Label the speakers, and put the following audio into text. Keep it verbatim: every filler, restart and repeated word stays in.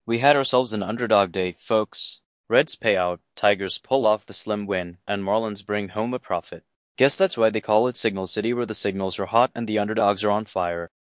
Speaker 1: We had ourselves an underdog day, folks. Reds pay out, Tigers pull off the slim win, and Marlins bring home a profit. Guess that's why they call it Signal City, where the signals are hot and the underdogs are on fire.